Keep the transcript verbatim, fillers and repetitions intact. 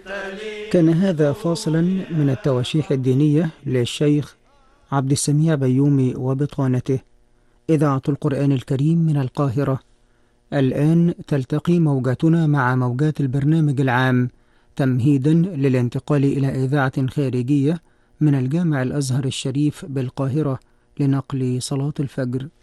كان هذا فاصلا من التواشيح الدينية للشيخ عبد السميع بيومي وبطانته. إذاعة القرآن الكريم من القاهرة. الآن تلتقي موجاتنا مع موجات البرنامج العام تمهيدا للانتقال إلى إذاعة خارجية من الجامع الأزهر الشريف بالقاهرة لنقل صلاة الفجر.